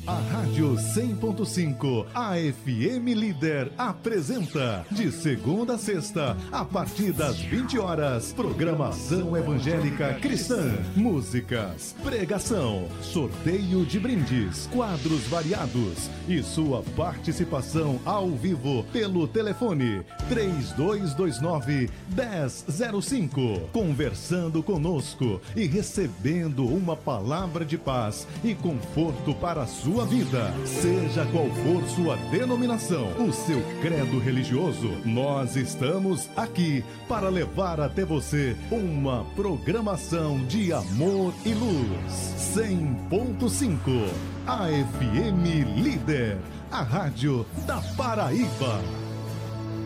A Rádio 100.5, a FM Líder, apresenta, de segunda a sexta, a partir das 20 horas, programação evangélica cristã, músicas, pregação, sorteio de brindes, quadros variados e sua participação ao vivo pelo telefone 3229-1005, conversando conosco e recebendo uma palavra de paz e conforto para a sua vida. Seja qual for sua denominação, o seu credo religioso, nós estamos aqui para levar até você uma programação de amor e luz. 100.5, a FM Líder, a rádio da Paraíba.